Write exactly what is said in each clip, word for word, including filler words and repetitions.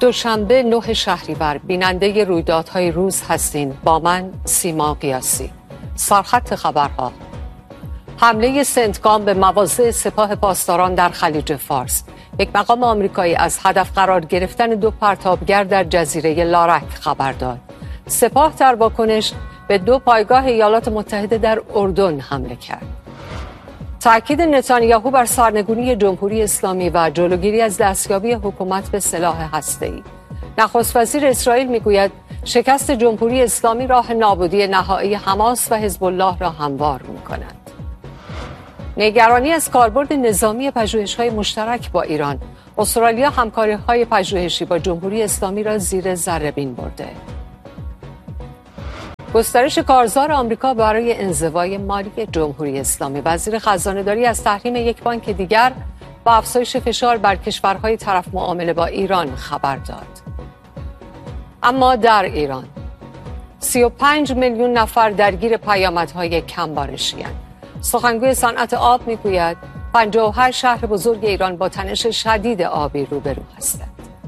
دوشنبه نه شهریور بیننده رویدادهای روز هستین با من سیما قیاسی. سرخط خبرها: حمله سنتکام به مواضع سپاه پاسداران در خلیج فارس. یک مقام آمریکایی از هدف قرار گرفتن دو پرتابگر در جزیره لارک خبر داد. سپاه در واکنش به دو پایگاه ایالات متحده در اردن حمله کرد. تأکید نتانیاهو بر سرنگونی جمهوری اسلامی و جلوگیری از دستیابی حکومت به سلاح هسته‌ای. نخست وزیر اسرائیل میگوید شکست جمهوری اسلامی راه نابودی نهایی حماس و حزب الله را هموار می‌کند. نگرانی از کاربرد نظامی پژوهش‌های مشترک با ایران. استرالیا همکاری‌های پژوهشی با جمهوری اسلامی را زیر ذره‌بین برده. گسترش کارزار آمریکا برای انزوای مالی جمهوری اسلامی. وزیر خزانه‌داری از تحریم یک بانک دیگر و افزایش فشار بر کشورهای طرف معامله با ایران خبر داد. اما در ایران سی و پنج میلیون نفر درگیر پیامدهای کمبارشی‌اند. سخنگوی صنعت آب میگوید پنجاه و هشت شهر بزرگ ایران با تنش شدید آبی روبرو هستند.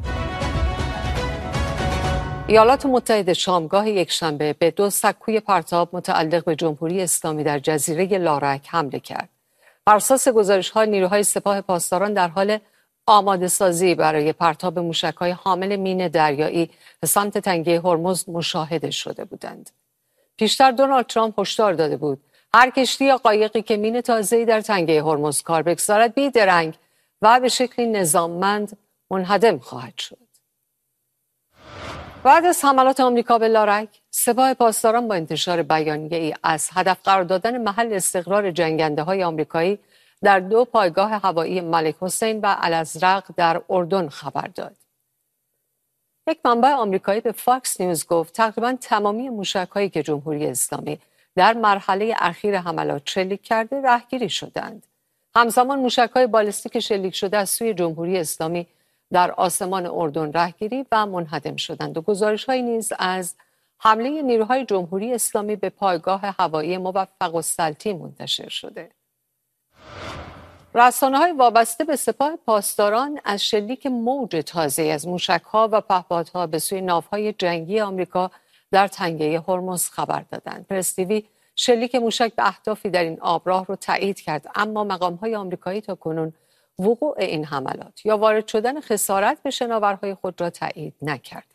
ایالات متحده شامگاه یکشنبه به دو سکوی پرتاب متعلق به جمهوری اسلامی در جزیره لارک حمله کرد. بر اساس گزارش‌ها نیروهای سپاه پاسداران در حال آماده سازی برای پرتاب موشک‌های حامل مین دریایی به سمت تنگه هرمز مشاهده شده بودند. پیشتر دونالد ترامپ هشدار داده بود هر کشتی یا قایقی که مین تازه‌ای در تنگه هرمز کار بگذارد بی‌درنگ و به شکلی نظاممند منهدم خواهد شد. بعد از حملات آمریکا به لارک، سپاه پاسداران با انتشار بیانیه‌ای از هدف قرار دادن محل استقرار جنگنده‌های آمریکایی در دو پایگاه هوایی ملک حسین و الازرق در اردن خبر داد. یک منبع آمریکایی به فاکس نیوز گفت تقریباً تمامی موشک‌هایی که جمهوری اسلامی در مرحله اخیر حملات شلیک کرده رهگیری شدند. همزمان موشک‌های بالستیک شلیک شده از سوی جمهوری اسلامی در آسمان اردن رهگیری و منهدم شدند و گزارش‌هایی نیز از حمله نیروهای جمهوری اسلامی به پایگاه هوایی موفق السلطین منتشر شده. رسانه‌های وابسته به سپاه پاسداران از شلیک موج تازه‌ای از موشک‌ها و پهپادها به سوی ناوهای جنگی آمریکا در تنگه هرمز خبر دادند. پرس تیوی شلیک موشک به اهدافی در این آبراه را تایید کرد، اما مقام‌های آمریکایی تاکنون وقوع این حملات یا وارد شدن خسارت به شناورهای خود را تایید نکردند.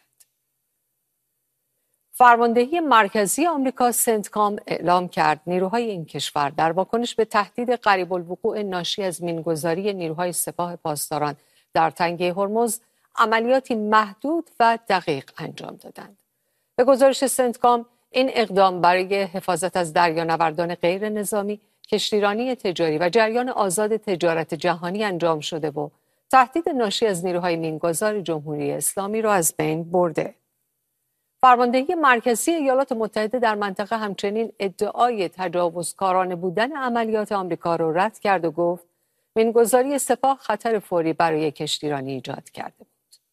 فرماندهی مرکزی آمریکا سنتکام اعلام کرد نیروهای این کشور در واکنش به تهدید قریب الوقوع ناشی از مینگذاری نیروهای سپاه پاسداران در تنگه هرمز عملیاتی محدود و دقیق انجام دادند. به گزارش سنتکام این اقدام برای حفاظت از دریانوردان غیر نظامی، کشتیرانی تجاری و جریان آزاد تجارت جهانی انجام شده و تهدید ناشی از نیروهای مینگذار جمهوری اسلامی را از بین برده. فرماندهی مرکزی ایالات متحده در منطقه همچنین ادعای تجاوزکارانه بودن عملیات آمریکا را رد کرد و گفت مینگذاری سپاه خطر فوری برای کشتیرانی ایجاد کرده بود.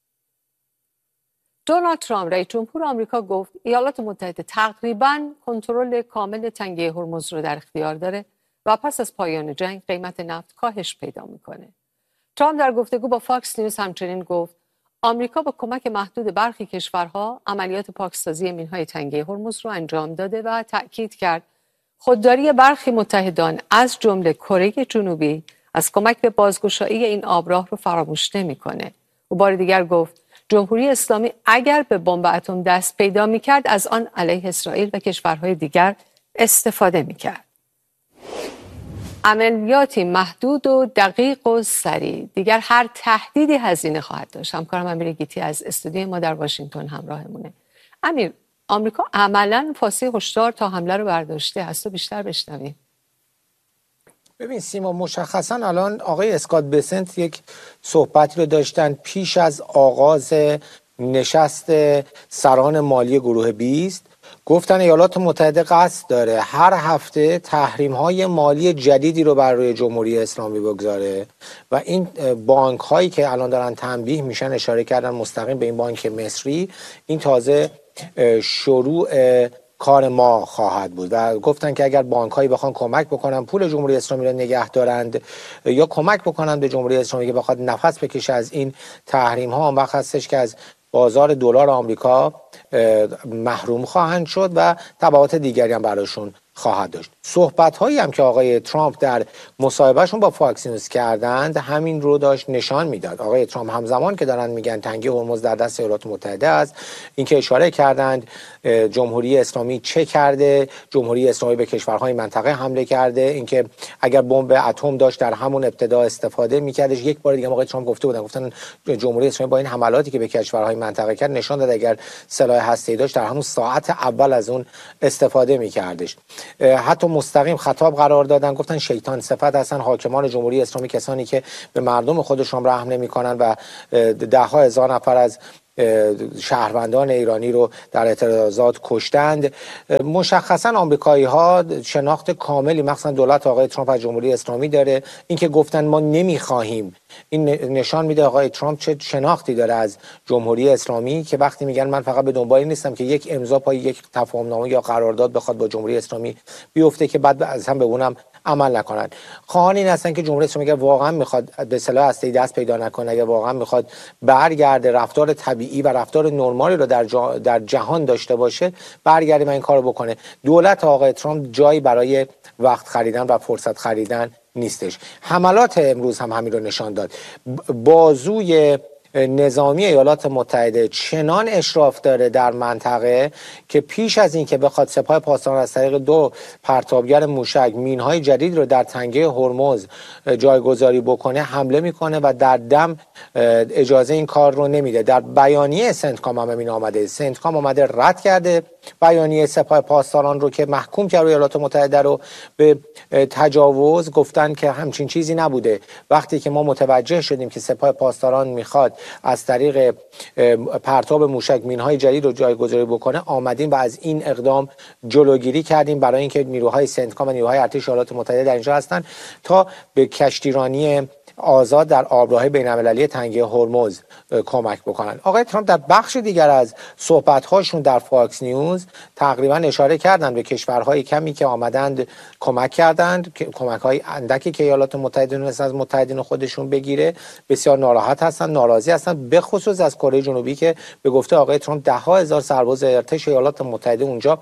دونالد ترامپ رئیس جمهور آمریکا گفت ایالات متحده تقریباً کنترل کامل تنگه هرمز را در اختیار داره و پس از پایان جنگ قیمت نفت کاهش پیدا میکنه. ترامپ در گفتگو با فاکس نیوز همچنین گفت آمریکا با کمک محدود برخی کشورها عملیات پاکسازی مینهای تنگه هرمز را انجام داده و تأکید کرد خودداری برخی متحدان از جمله کره جنوبی از کمک به بازگشایی این آبراه رو فراموش نمیکنه. او بار دیگر گفت جمهوری اسلامی اگر به بمب اتم دست پیدا میکرد از آن علیه اسرائیل و کشورهای دیگر استفاده میکرد. عملیاتی محدود و دقیق و سریع. دیگر هر تهدیدی هزینه خواهد داشت. همکارم امیر گیتی از استودیوی ما در واشنگتن همراهمونه. امیر، آمریکا عملاً فاصله هشدار تا حمله رو برداشته. هست و بیشتر بشنویم. ببین سیما، مشخصا الان آقای اسکات بسنت یک صحبتی رو داشتن پیش از آغاز نشست سران مالی گروه بیست. گفتن ایالات متحده قصد داره هر هفته تحریم‌های مالی جدیدی رو بر روی جمهوری اسلامی بگذاره و این بانک هایی که الان دارن تنبیه میشن، اشاره کردن مستقیم به این بانک مصری، این تازه شروع کار ما خواهد بود و گفتن که اگر بانک هایی بخوان کمک بکنن پول جمهوری اسلامی رو نگه دارند یا کمک بکنن به جمهوری اسلامی که بخواد نفس بکشه از این تحریم ها، اون وقت هستش که از بازار دلار آمریکا محروم خواهند شد و تبعات دیگری هم براشون خواهد داشت. صحبت هایی هم که آقای ترامپ در مصاحبهشون با فاکس نیوز کردند همین رو داشت نشان میداد. آقای ترامپ همزمان که دارن میگن تنگه هرمز در دست ایالات متحده است، اینکه اشاره کردند جمهوری اسلامی چه کرده، جمهوری اسلامی به کشورهای منطقه حمله کرده، اینکه اگر بمب اتم داشت در همون ابتدا استفاده میکردش. یک بار دیگه آقای ترامپ گفته بودن، گفتن جمهوری اسلامی با این حملاتی که به کشورهای منطقه کرد نشان داد اگر سلاح هسته‌ای داشت در همون ساعت اول از اون استفاده میکردش. حتی مستقیم خطاب قرار دادن، گفتن شیطان صفت هستن حاکمان جمهوری اسلامی، کسانی که به مردم خودشون رحم نمیکنن و ده ها هزار نفر از شهروندان ایرانی رو در اعتراضات کشتند. مشخصا آمریکایی ها شناخت کاملی مخصوصا دولت آقای ترامپ از جمهوری اسلامی داره. اینکه گفتن ما نمیخواهیم، این نشان میده آقای ترامپ چه شناختی داره از جمهوری اسلامی، که وقتی میگن من فقط به دنبال نیستم که یک امضا پای یک تفاهمنامه یا قرارداد بخواد با جمهوری اسلامی بیفته که بعد از هم به اونم عمل نکنن. خواهان این هستن که جمهوری اسلامی اگر واقعا میخواد به سلاح هسته‌ای دست پیدا نکنه، اگر واقعا میخواد برگرده رفتار طبیعی و رفتار نرمالی رو در جا در جهان داشته باشه، برگرده و این کارو بکنه. دولت آقای ترامپ جایی برای وقت خریدن و فرصت خریدن نیستش. حملات امروز هم همین رو نشان داد. بازوی نظامی ایالات متحده چنان اشراف داره در منطقه که پیش از این که بخواد سپاه پاسداران از طریق دو پرتابگر موشک مینهای جدید رو در تنگه هرمز جایگذاری بکنه حمله میکنه و در دم اجازه این کار رو نمیده. در بیانیه سنتکام هم این آمده، سنتکام آمده رد کرده بیانیه سپاه پاسداران رو که محکوم کرد ایالات متحده رو به تجاوز. گفتن که همچین چیزی نبوده. وقتی که ما متوجه شدیم که سپاه پاسداران میخواد از طریق پرتاب موشک مینهای جدید رو جایگذاری بکنه، آمدیم و از این اقدام جلوگیری کردیم برای اینکه نیروهای سنتکام و نیروهای ارتش ایالات متحده در اینجا هستن تا به کشتیرانی آزاد در آبراهای بین‌المللی تنگه هرمز کمک بکنن. آقای ترامپ در بخش دیگر از صحبت‌هاشون در فاکس نیوز تقریبا اشاره کردند به کشورهای کمی که آمدند کمک کردند، کمک‌های اندکی که ایالات متحده تونست از متحدین خودشون بگیره. بسیار ناراحت هستند، ناراضی هستند، به خصوص از کره جنوبی که به گفته آقای ترامپ ده ها هزار سرباز ارتش ایالات متحده اونجا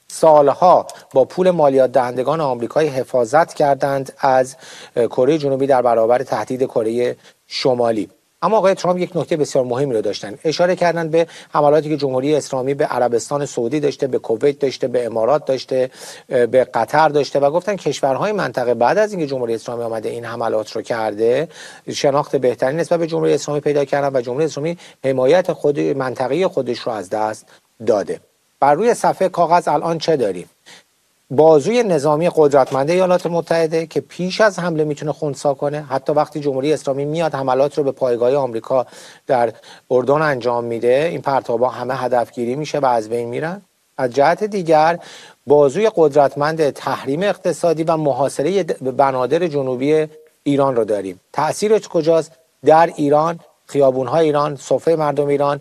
سالها با پول مالیات دهندگان آمریکایی حفاظت کردند از کره جنوبی در برابر تهدید کره شمالی. اما آقای ترامپ یک نکته بسیار مهمی رو داشتن، اشاره کردن به حملاتی که جمهوری اسلامی به عربستان سعودی داشته، به کویت داشته، به امارات داشته، به قطر داشته و گفتن کشورهای منطقه بعد از اینکه جمهوری اسلامی آمده این حملات رو کرده شناخت بهتری نسبت به جمهوری اسلامی پیدا کردن و جمهوری اسلامی حمایت خود منطقه خودش رو از دست داده. بر روی صفحه کاغذ الان چه داریم؟ بازوی نظامی قدرتمند ایالات متحده که پیش از حمله میتونه خنثی کنه. حتی وقتی جمهوری اسلامی میاد حملات رو به پایگاه آمریکا در اردن انجام میده، این پرتابا همه هدفگیری میشه و از بین میرن. از جهت دیگر بازوی قدرتمند تحریم اقتصادی و محاصره بنادر جنوبی ایران رو داریم. تأثیرش کجاست؟ در ایران، خیابون‌های ایران، سفره مردم ایران،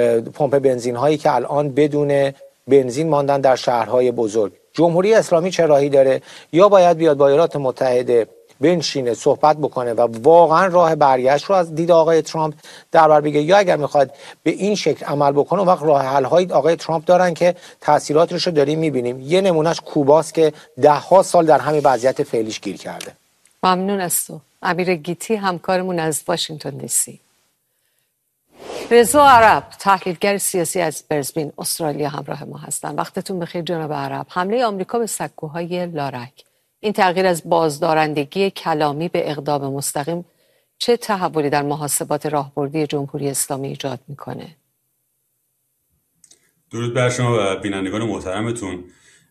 پمپ بنزین هایی که الان بدون بنزین ماندن در شهرهای بزرگ. جمهوری اسلامی چه راهی داره؟ یا باید بیاد با ایالات متحده بنشینه صحبت بکنه و واقعا راه برگشت رو از دید آقای ترامپ در بر بگیره، یا اگر میخواد به این شکل عمل بکنه وقت راه حل های آقای ترامپ دارن که تاثیراتش رو داریم میبینیم. یه نمونهش کوباست که ده ها سال در همین وضعیت فعلیش گیر کرده. ممنون از تو. امیر گیتی همکارمون از واشنگتن دی سی. رضا عرب تحلیلگر سیاسی از برزبین استرالیا همراه ما هستند. وقتتون بخیر جناب عرب. حمله آمریکا به سکوهای لارک، این تغییر از بازدارندگی کلامی به اقدام مستقیم چه تحولی در محاسبات راهبردی جمهوری اسلامی ایجاد میکنه؟ درود بر شما و بینندگان محترمتون.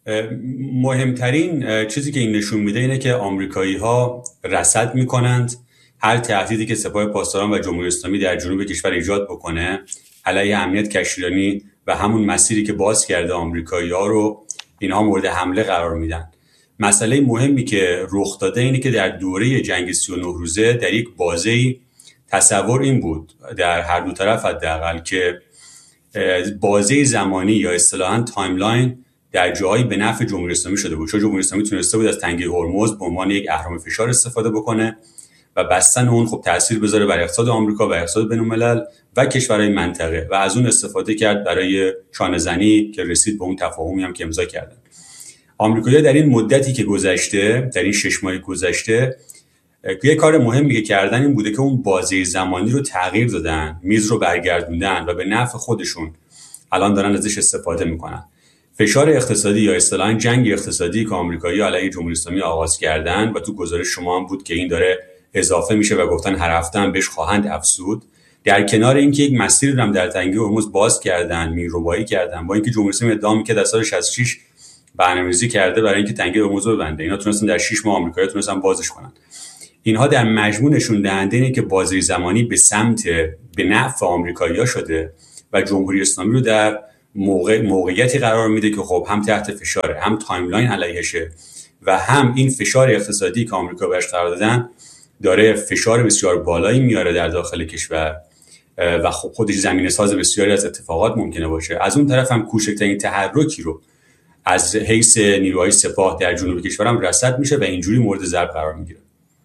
مهمترین چیزی که این نشون میده اینه که آمریکایی‌ها رصد میکنند هر تهدیدی که سپاه پاسداران و جمهوری اسلامی در جنوب کشور ایجاد بکنه علیه امنیت کشتیرانی و همون مسیری که باز کرده آمریکایی‌ها رو اینها مورد حمله قرار میدن. مسئله مهمی که رخ داده اینه که در دوره جنگ سی و نه روزه در یک بازه‌ای تصور این بود در هر دو طرف حداقل که بازه زمانی یا اصطلاحاً تایملاین در جایی به نفع جمهوری اسلامی شده بود، چون جمهوری اسلامی تونسته بود از تنگه هرمز به عنوان یک اهرم فشار استفاده بکنه و بستن اون خب تاثیر بذاره بر اقتصاد آمریکا و اقتصاد بین‌الملل و کشورهای منطقه و از اون استفاده کرد برای شانه‌زنی که رسید به اون تفاهمی هم که امضا کردن. آمریکایی‌ها در این مدتی که گذشته، در این شش ماه گذشته، یه کار مهمی که کردن این بوده که اون بازه زمانی رو تغییر دادن، میز رو برگردوندن و به نفع خودشون الان دارن ازش استفاده میکنن. فشار اقتصادی یا اصطلاحاً جنگ اقتصادی که آمریکایی‌ها علیه جمهوری اسلامی آغاز کردن و تو گزارش شما هم بود که این داره اضافه میشه و گفتن هر هفته هم بهش خواهند افزود، در کنار اینکه یک مسیر رو هم در تنگه هرمز باز کردن، میرروبایی کردن، با اینکه جمهوری اسلامی ادعا می‌کرد در سال شصت و شش برنامه‌ریزی کرده برای اینکه تنگه هرمز رو ببنده، اینا تونستن در شش ماه آمریکایی‌ها تونستن بازش کنن. اینها در مجموع نشون دهنده اینه که بازه زمانی به سمت به نفع آمریکایی‌ها شده و جمهوری اسلامی رو در موقع موقعیتی قرار میده که خب هم تحت فشاره، هم تایملاین علیهشه و هم این فشار اقتصادی که آمریکا بهش قرار دادن داره فشار بسیار بالایی میاره در داخل کشور و خب خودش زمینه ساز بسیاری از اتفاقات ممکنه باشه. از اون طرف هم کوچکترین تحرکی رو از حیث نیروهای سپاه در جنوب کشور هم رصد میشه و اینجوری مورد ضرب قرار میگیره.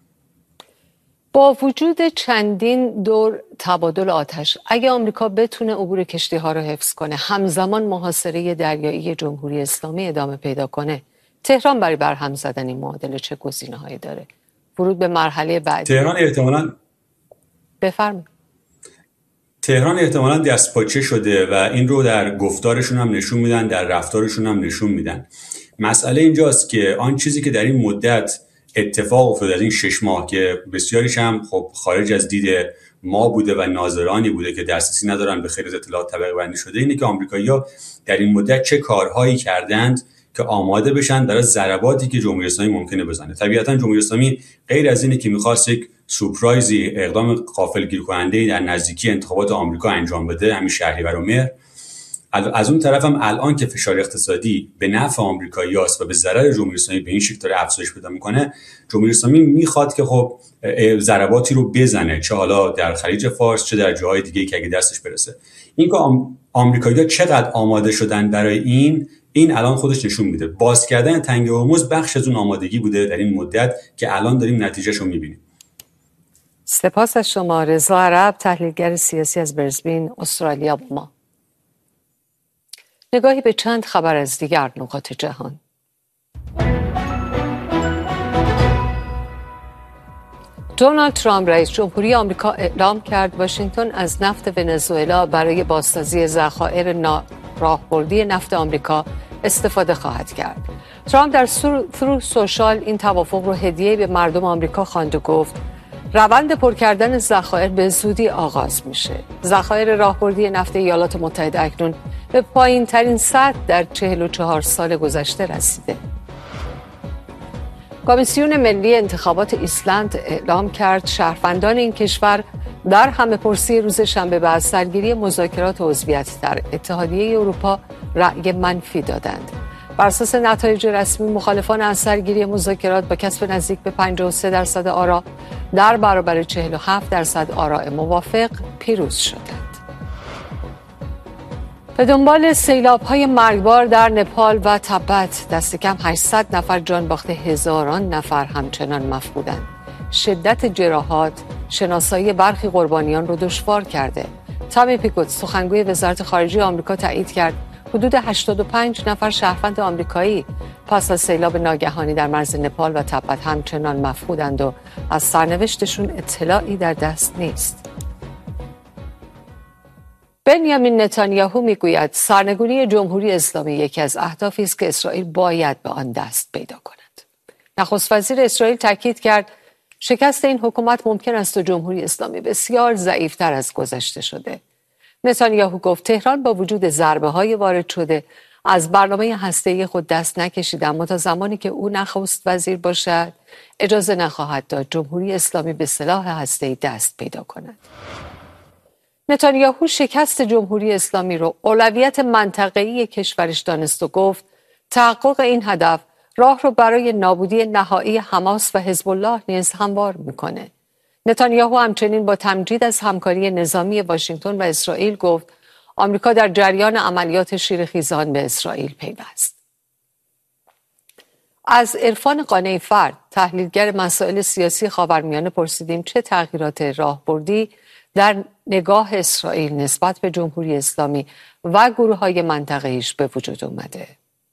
با وجود چندین دور تبادل آتش، اگه آمریکا بتونه عبور کشتی‌ها رو حفظ کنه، همزمان محاصره دریایی جمهوری اسلامی ادامه پیدا کنه، تهران برای برهم زدن این معادله چه گزینه‌هایی داره؟ ورود به مرحله بعدی. تهران احتمالاً بفرمایید. تهران احتمالاً دستپاچه شده و این رو در گفتارشون هم نشون میدن، در رفتارشون هم نشون میدن. مسئله اینجاست که آن چیزی که در این مدت اتفاق افتاده، از این شش ماه که بسیاریش هم خب خارج از دید ما بوده و ناظرانی بوده که دسترسی ندارن به خیلی از اطلاعات طبقه بندی شده، اینه که آمریکایی‌ها در این مدت چه کارهایی کردند که آماده بشن برای ضرباتی که جمهوری اسلامی ممکنه بزنه. طبیعتاً جمهوری اسلامی غیر از اینه که می‌خواست یک سورپرایزی، اقدام غافلگیر کننده در نزدیکی انتخابات آمریکا انجام بده، همین شهریور و مهر، از اون طرف هم الان که فشار اقتصادی به نفع آمریکایی‌هاست و به ضرر جمهوری اسلامی به این شکل داره افزایش پیدا میکنه، جمهوری اسلامی میخواد که خب ضرباتی رو بزنه، چه حالا در خلیج فارس چه در جاهای دیگه که اگه دستش برسه. این که آمریکایی‌ها چقدر آماده شدن برای این این الان خودش نشون میده. باز کردن تنگه هرمز بخش از اون آمادگی بوده در این مدت که الان داریم نتیجه‌ش رو میبینیم. سپاس از شما. رضا عرب، تحلیلگر سیاسی از برزبین، استرالیا با ما. نگاهی به چند خبر از دیگر نقاط جهان. دونالد ترامپ رئیس جمهوری آمریکا اعلام کرد واشنگتن از نفت ونزوئلا برای بازسازی ذخایر راهبردی نفت آمریکا استفاده خواهد کرد. ترامپ در ترو سوشال این توافق رو هدیه به مردم آمریکا خواند و گفت روند پر کردن ذخایر به زودی آغاز میشه. ذخایر راهبردی نفت ایالات متحده اکنون به پایین ترین سطح در چهل و چهار سال گذشته رسیده. کمیسیون ملی انتخابات ایسلند اعلام کرد شهروندان این کشور در همه‌پرسی روز شنبه بعد از سرگیری مذاکرات عضویت در اتحادیه اروپا رأی منفی دادند. بر اساس نتایج رسمی، مخالفان از سرگیری مذاکرات با کسب نزدیک به پنجاه و سه درصد آرا در برابر چهل و هفت درصد آراء موافق پیروز شدند. به دنبال سیلاب‌های مرگبار در نپال و تبت، دست کم هشتصد نفر جان باخته، هزاران نفر همچنان مفقودند. شدت جراحات شناسایی برخی قربانیان رو دشوار کرده. تامی پیکوت، سخنگوی وزارت خارجه آمریکا، تایید کرد حدود هشتاد و پنج نفر شهروند آمریکایی پس از سیلاب ناگهانی در مرز نپال و تبت همچنان مفقودند و از سرنوشتشون اطلاعی در دست نیست. بنیامین نتانیاهو میگوید سرنگونی جمهوری اسلامی یکی از اهدافی است که اسرائیل باید به آن دست پیدا کند. نخست وزیر اسرائیل تاکید کرد شکست این حکومت ممکن است و جمهوری اسلامی بسیار ضعیفتر از گذشته شده. نتانیاهو گفت تهران با وجود ضربه‌های وارد شده از برنامه هسته‌ای خود دست نکشید، اما تا زمانی که او نخست وزیر باشد اجازه نخواهد داد جمهوری اسلامی به سلاح هسته‌ای دست پیدا کند. نتانیاهو شکست جمهوری اسلامی را اولویت منطقه‌ای کشورش دانست و گفت تحقق این هدف راه رو برای نابودی نهایی حماس و حزب الله نیز هموار میکنه. نتانیاهو همچنین با تمجید از همکاری نظامی واشنگتن و اسرائیل گفت آمریکا در جریان عملیات شیرخیزان به اسرائیل پیوست. از عرفان قانع فرد، تحلیلگر مسائل سیاسی خاورمیانه پرسیدیم چه تغییرات راهبردی در نگاه اسرائیل نسبت به جمهوری اسلامی و گروه‌های منطقه‌ایش به وجود اومده.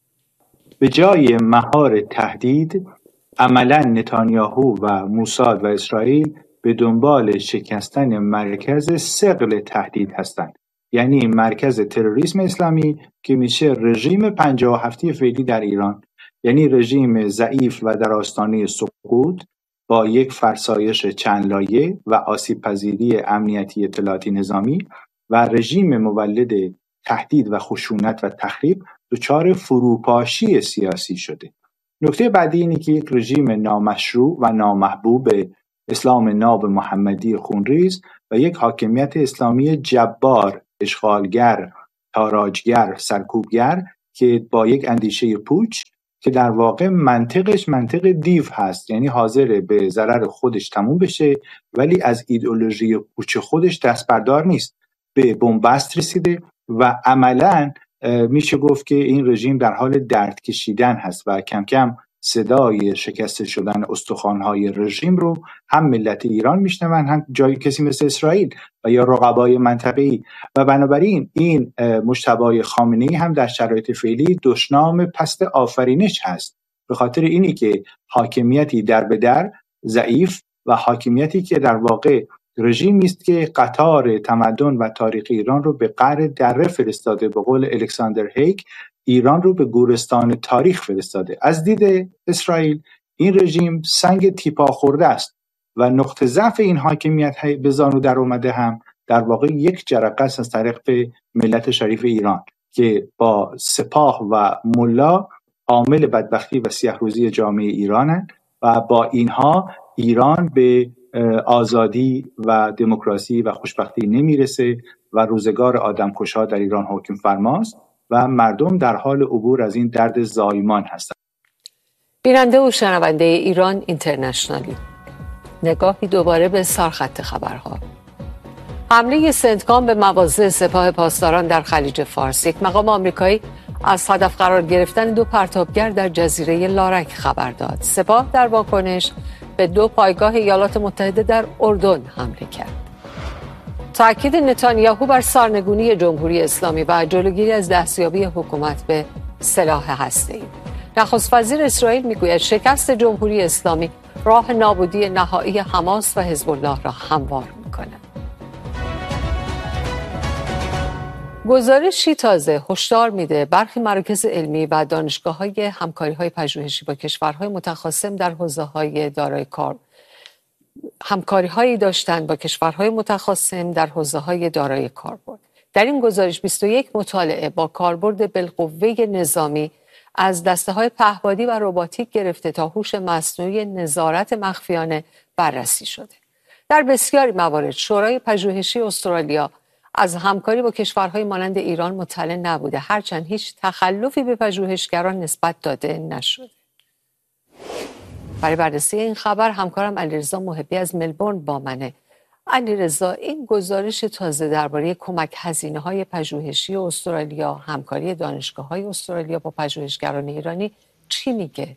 به جای مهار تهدید، عملاً نتانیاهو و موساد و اسرائیل به دنبال شکستن مرکز ثقل تهدید هستند. یعنی مرکز تروریسم اسلامی که میشه رژیم پنجاه و هفت فعلی در ایران، یعنی رژیم ضعیف و در آستانه سقوط با یک فرسایش چند لایه و آسیب پذیری امنیتی اطلاعاتی نظامی و رژیم مولد تهدید و خشونت و تخریب دچار فروپاشی سیاسی شده. نکته بعدی اینه که یک رژیم نامشروع و نامحبوب اسلام ناب محمدی خونریز و یک حاکمیت اسلامی جبار، اشغالگر، تاراجگر، سرکوبگر که با یک اندیشه پوچ که در واقع منطقش منطق دیو هست، یعنی حاضر به ضرر خودش تموم بشه ولی از ایدئولوژی پوچ خودش دست بردار نیست، به بنبست رسیده و عملاً میشه گفت که این رژیم در حال درد کشیدن هست و کم کم صدای شکست شدن استخوان‌های رژیم رو هم ملت ایران میشنون، هم جای کسی مثل اسرائیل و یا رقبای منطقه‌ای و بنابراین این مجتبی خامنه‌ای هم در شرایط فعلی دشنام پست آفرینش هست، به خاطر اینی که حاکمیتی در به در ضعیف و حاکمیتی که در واقع رژیمی است که قطار تمدن و تاریخ ایران رو به قعر دره فرستاده، به قول الکساندر هیگ ایران رو به گورستان تاریخ فرستاده. از دید اسرائیل این رژیم سنگ تیپا خورده است و نقطه ضعف این حاکمیت به زانو در اومده هم در واقع یک جرقه است از طریق ملت شریف ایران که با سپاه و ملا عامل بدبختی و سیاه روزی جامعه ایرانند و با اینها ایران به آزادی و دموکراسی و خوشبختی نمیرسه و روزگار آدمکش‌ها در ایران حکم فرماست و مردم در حال عبور از این درد زایمان هستند. بیننده و شنونده ایران اینترنشنالی، نگاهی دوباره به سرخط خبرها. حمله سنتکام به مواضع سپاه پاسداران در خلیج فارس. یک مقام آمریکایی از هدف قرار گرفتن دو پرتابگر در جزیره لارک خبر داد. سپاه در واکنش به دو پایگاه ایالات متحده در اردن حمله کرد. تأکید نتانیاهو بر سرنگونی جمهوری اسلامی و جلوگیری از دستیابی حکومت به سلاح هسته‌ای. نخست وزیر اسرائیل میگوید شکست جمهوری اسلامی راه نابودی نهایی حماس و حزب الله را هموار می‌کند. گزارشی تازه هشدار میده برخی مراکز علمی و دانشگاه‌های همکاری‌های پژوهشی با کشورهای متخاصم در حوزه‌های دارای کار همکاری‌هایی داشتند با کشورهای متخاصم در حوزه‌های دارای کاربرد. در این گزارش بیست و یک مطالعه با کاربرد بالقوه نظامی از دسته‌های پهپادی و رباتیک گرفته تا هوش مصنوعی نظارت مخفیانه بررسی شده. در بسیاری موارد شورای پژوهشی استرالیا از همکاری با کشورهای مانند ایران مطلع نبوده، هرچند هیچ تخلفی به پژوهشگران نسبت داده نشده. برای بررسی این خبر همکارم علیرضا محبی از ملبورن با منه. علیرضا، این گزارش تازه درباره کمک هزینه‌های پژوهشی استرالیا، همکاری دانشگاه‌های استرالیا با پژوهشگران ایرانی چی میگه؟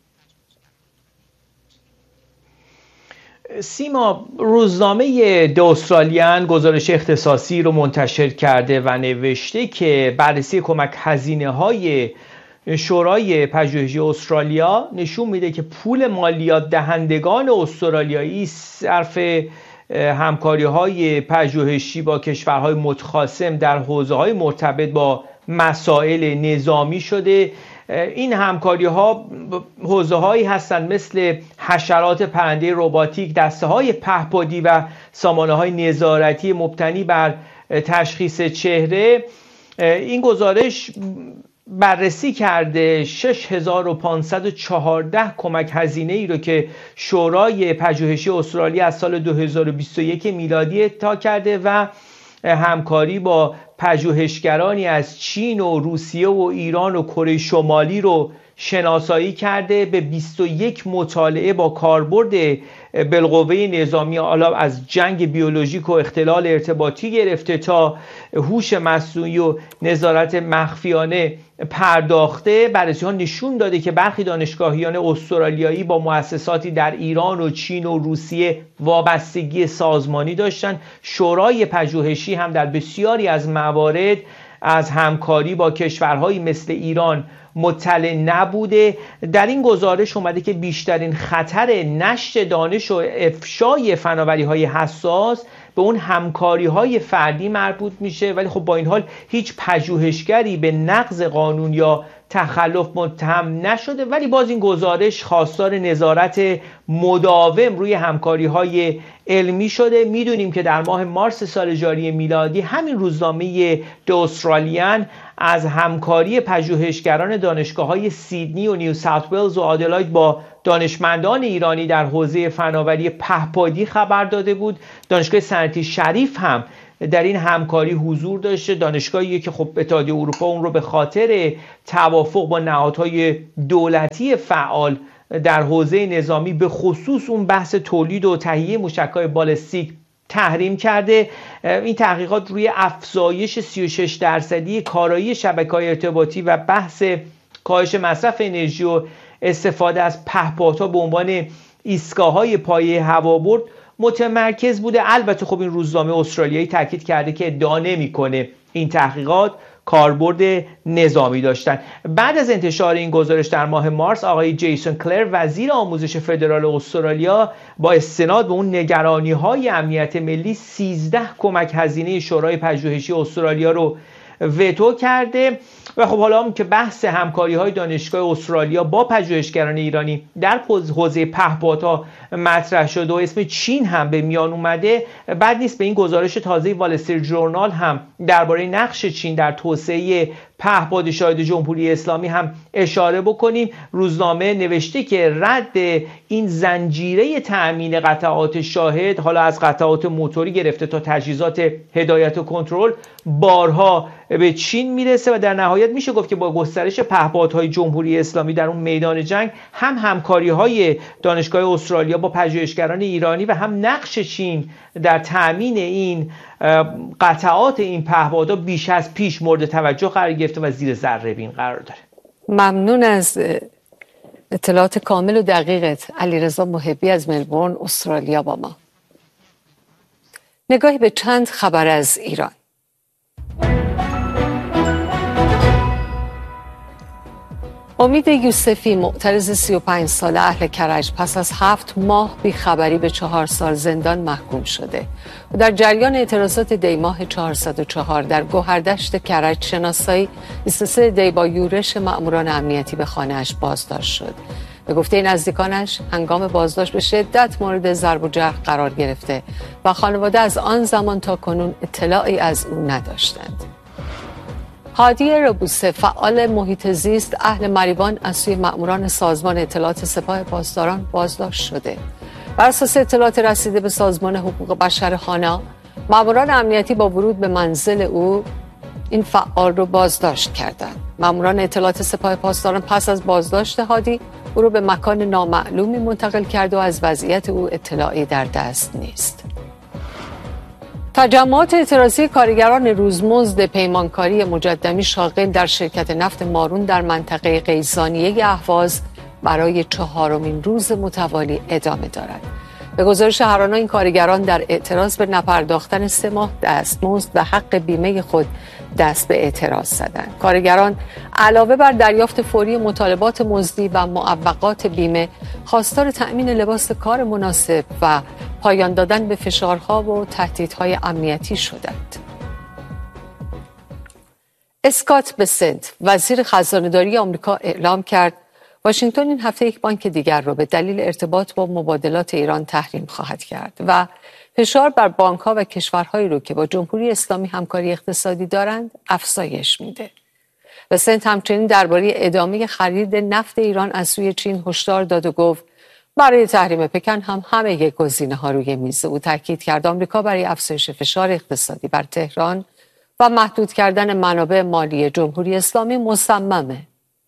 سیما، روزنامه د استرالیان گزارش اختصاصی رو منتشر کرده و نوشته که بررسی کمک هزینه‌های شورای پژوهشی استرالیا نشون میده که پول مالیات دهندگان استرالیایی صرف همکاری‌های پژوهشی با کشورهای متخاصم در حوزه‌های مرتبط با مسائل نظامی شده. این همکاری‌ها حوزه‌هایی هستند مثل حشرات پرنده رباتیک، دسته‌های پهپادی و سامانه‌های نظارتی مبتنی بر تشخیص چهره. این گزارش بررسی کرده شش هزار و پانصد و چهارده کمک هزینه ای رو که شورای پژوهشی استرالیا از سال دو هزار و بیست و یک میلادی اعطا کرده و همکاری با پژوهشگرانی از چین و روسیه و ایران و کره شمالی رو شناسایی کرده. به بیست و یک مطالعه با کاربرد بالقوه نظامی، حالا از جنگ بیولوژیک و اختلال ارتباطی گرفته تا هوش مصنوعی و نظارت مخفیانه پرداخته. بررسی ها نشون داده که برخی دانشگاهیان استرالیایی با مؤسساتی در ایران و چین و روسیه وابستگی سازمانی داشتند. شورای پژوهشی هم در بسیاری از موارد از همکاری با کشورهایی مثل ایران مطلع نبوده. در این گزارش اومده که بیشترین خطر نشر دانش و افشای فناوری‌های حساس به اون همکاری‌های فردی مربوط میشه، ولی خب با این حال هیچ پژوهشگری به نقض قانون یا تخلف متهم نشده. ولی باز این گزارش خواستار نظارت مداوم روی همکاری‌های علمی شده. میدونیم که در ماه مارس سال جاری میلادی همین روزنامه د استرالیان از همکاری پژوهشگران دانشگاه‌های سیدنی و نیو ساوت ولز و آدلاید با دانشمندان ایرانی در حوزه فناوری پهپادی خبر داده بود. دانشگاه صنعتی شریف هم در این همکاری حضور داشته. دانشگاهی که خب اتحادیه اروپا اون رو به خاطر توافق با نهادهای دولتی فعال در حوزه نظامی به خصوص اون بحث تولید و تهیه موشک‌های بالستیک تحریم کرده. این تحقیقات روی افزایش سی و شش درصدی کارایی شبکه‌های ارتباطی و بحث کاهش مصرف انرژی و استفاده از پهپادها به عنوان ایستگاه‌های پایه هوابرد متمرکز بوده. البته خب این روزنامه استرالیایی تاکید کرده که ادعا نمی‌کنه این تحقیقات کاربرد نظامی داشتن. بعد از انتشار این گزارش در ماه مارس، آقای جیسون کلر وزیر آموزش فدرال استرالیا با استناد به اون نگرانی‌های امنیت ملی سیزده کمک هزینه شورای پژوهشی استرالیا رو وتو کرده. و خب حالا هم که بحث همکاری‌های دانشگاه استرالیا با پژوهشگران ایرانی در حوزه پهپادها مطرح شده و اسم چین هم به میان اومده، بعد نیست به این گزارش تازه وال استریت ژورنال هم درباره نقش چین در توسعه پهپاد شاهد جمهوری اسلامی هم اشاره بکنیم. روزنامه نوشته که رد این زنجیره تأمین قطعات شاهد، حالا از قطعات موتوری گرفته تا تجهیزات هدایت و کنترل، بارها به چین میرسه و در نهایت میشه گفت که با گسترش پهپادهای جمهوری اسلامی در اون میدان جنگ، هم همکاری‌های دانشگاه استرالیا با پژوهشگران ایرانی و هم نقش چین در تأمین این قطعات این پهپادها بیش از پیش مورد توجه قرار گرفته و زیر ذره بین قرار داره. ممنون از اطلاعات کامل و دقیقت علیرضا محبی از ملبورن استرالیا با ما. نگاهی به چند خبر از ایران. امید یوسفی، معترض سی و پنج ساله اهل کرج، پس از هفت ماه بیخبری به چهار سال زندان محکوم شده و در جریان اعتراضات دی ماه چهارصد و چهار در گوهردشت کرج شناسایی بیست و سه دی با یورش مأموران امنیتی به خانه‌اش بازداشت شد. به گفته نزدیکانش هنگام بازداشت به شدت مورد ضرب و جرح قرار گرفته و خانواده از آن زمان تا کنون اطلاعی از او نداشتند. هادی ربوسه، فعال محیط زیست اهل مریوان، از سوی مأموران سازمان اطلاعات سپاه پاسداران بازداشت شده. بر اساس اطلاعات رسیده به سازمان حقوق بشر خانا، مأموران امنیتی با ورود به منزل او این فعال رو بازداشت کردند. مأموران اطلاعات سپاه پاسداران پس از بازداشت هادی او رو به مکان نامعلومی منتقل کرد و از وضعیت او اطلاعی در دست نیست. تجمعات اعتراضی کارگران روزمزد پیمانکاری مجدمی شاغل در شرکت نفت مارون در منطقه قیزانیه اهواز برای چهارمین روز متوالی ادامه دارد. به گزارش هرانا، این کارگران در اعتراض به نپرداختن سه ماه دستمزد و حق بیمه خود دست به اعتراض زدند. کارگران علاوه بر دریافت فوری مطالبات مزدی و معوقات بیمه، خواستار تأمین لباس کار مناسب و پایان دادن به فشارها و تهدیدهای امنیتی شدند. اسکات بسنت، وزیر خزانه‌داری آمریکا، اعلام کرد واشنگتن این هفته یک بانک دیگر را به دلیل ارتباط با مبادلات ایران تحریم خواهد کرد و فشار بر بانک‌ها و کشورهایی رو که با جمهوری اسلامی همکاری اقتصادی دارند افزایش میده. بسنت همچنین درباره ادامه خرید نفت ایران از سوی چین هشدار داد و گفت برای تحریم پکن هم همه گزینه‌ها روی میز. او تاکید کرد آمریکا برای افزایش فشار اقتصادی بر تهران و محدود کردن منابع مالی جمهوری اسلامی مصممه.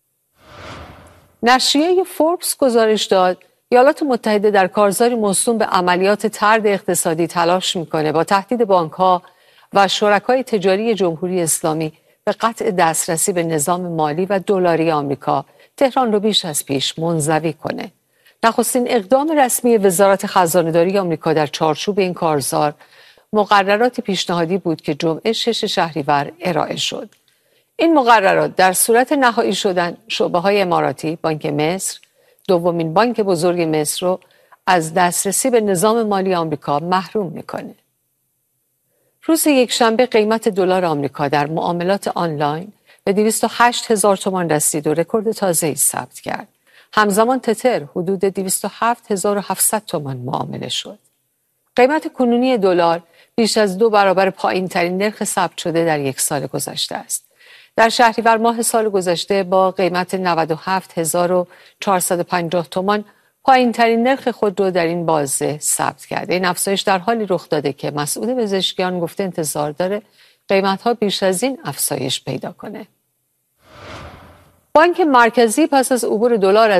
نشریه فوربس گزارش داد ایالات متحده در کارزاری موسوم به عملیات طرد اقتصادی تلاش میکنه با تهدید بانک‌ها و شرکای تجاری جمهوری اسلامی به قطع دسترسی به نظام مالی و دلاری آمریکا تهران رو بیش از پیش منزوی کنه. نخستین اقدام رسمی وزارت خزانه‌داری آمریکا در چارچوب این کارزار مقررات پیشنهادی بود که جمعه شش شهریور ارائه شد. این مقررات در صورت نهایی شدن شعبه‌های اماراتی، بانک مصر، دومین بانک بزرگ مصر رو از دسترسی به نظام مالی آمریکا محروم میکنه. روز یکشنبه قیمت دلار آمریکا در معاملات آنلاین به دویست و هشت هزار تومان رسید و رکورد تازه‌ای ثبت کرد. همزمان تتر حدود دویست و هفت هزار و هفتصد تومان معامله شد. قیمت کنونی دلار بیش از دو برابر پایین‌ترین نرخ ثبت شده در یک سال گذشته است. در شهریور ماه سال گذشته با قیمت نود و هفت هزار و چهارصد و پنجاه تومان پایین‌ترین نرخ خود را در این بازه ثبت کرده. این افزایش در حالی رخ داده که مسئول پزشکیان گفته انتظار داره قیمت‌ها بیش از این افزایش پیدا کنه. بانک مرکزی پس از عبور دلار